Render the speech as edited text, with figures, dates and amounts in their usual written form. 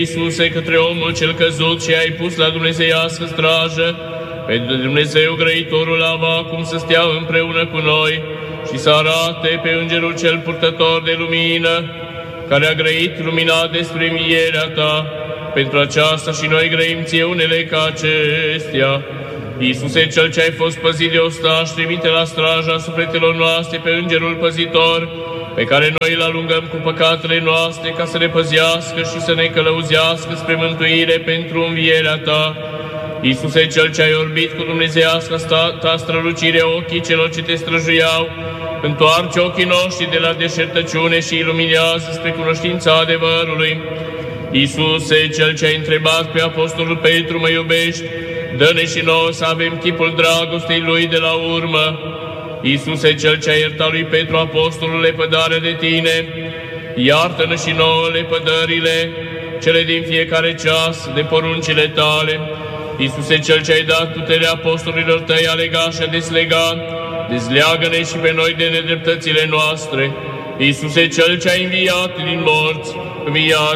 Iisuse, către omul cel căzut și ai pus la dumnezeiască strajă, pe Dumnezeu grăitorul ava acum să stea împreună cu noi și să arate pe îngerul cel purtător de lumină, care a grăit lumina despre învierea ta. Pentru aceasta și noi grăim ție unele ca acestea. Iisuse, cel ce ai fost păzit de ostaș, trimite la straja sufletelor noastre pe îngerul păzitor, pe care noi îl alungăm cu păcatele noastre, ca să ne păzească și să ne călăuzească spre mântuire pentru învierea ta. Iisuse, cel ce ai orbit cu dumnezeiască ta strălucire ochii celor ce te străjuiau, întoarce ochii noștri de la deșertăciune și iluminează spre cunoștința adevărului. Iisuse, cel ce ai întrebat pe apostolul Petru, mă iubești? Dă-ne și nouă să avem chipul dragostei lui de la urmă. Iisuse, cel ce ai iertat lui Petru, apostolul, lepădarea de tine, iartă-ne și nouă lepădările, cele din fiecare ceas, de poruncile tale. Iisuse, cel ce ai dat puterea apostolilor tăi a lega și a deslega, dezleagă-ne și pe noi de nedreptățile noastre. Iisuse, cel ce ai înviat din morți, înviat